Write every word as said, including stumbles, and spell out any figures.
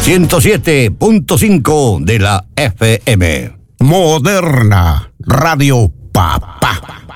ciento siete punto cinco de la F M. Moderna Radio Papá.